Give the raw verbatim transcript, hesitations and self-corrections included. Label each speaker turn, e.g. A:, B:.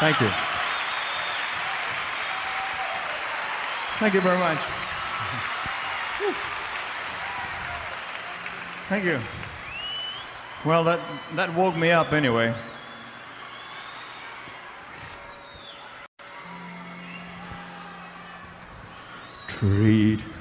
A: Thank you. Thank you very much. Thank you. Well, that, that woke me up anyway. Treat